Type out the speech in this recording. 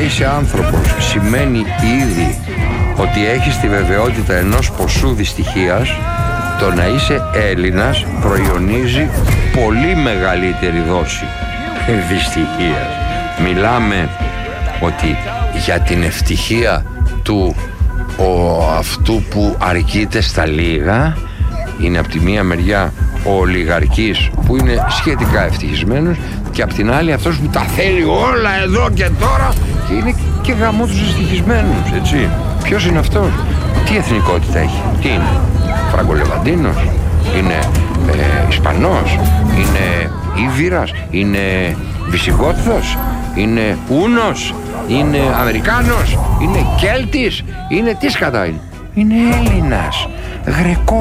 είσαι άνθρωπος σημαίνει ήδη ότι έχεις τη βεβαιότητα ενός ποσού δυστυχίας. Το να είσαι Έλληνας προϊονίζει πολύ μεγαλύτερη δόση δυστυχίας. Μιλάμε ότι για την ευτυχία του αυτού που αρκείται στα λίγα είναι από τη μία μεριά ο ολιγαρκής που είναι σχετικά ευτυχισμένος και από την άλλη αυτός που τα θέλει όλα εδώ και τώρα και είναι και γαμό τους ευτυχισμένους, έτσι. Ποιος είναι αυτός? Τι εθνικότητα έχει? Τι είναι? Φραγκολεβαντίνος? Είναι Ισπανός? Είναι Ήβυρας? Είναι Βυσιγόθος? Είναι Ούνος? Είναι Αμερικάνος? Είναι Κέλτης? Είναι τι σκατά είναι? Είναι Έλληνας, Γρεκός.